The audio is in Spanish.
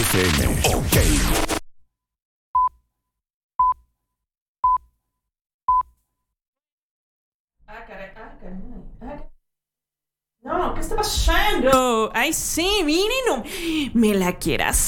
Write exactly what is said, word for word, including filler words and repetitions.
F M. Ok. Ah, caray, ah, caray. Ah, no, ¿qué está pasando? Ay, sí, miren, no me la quieras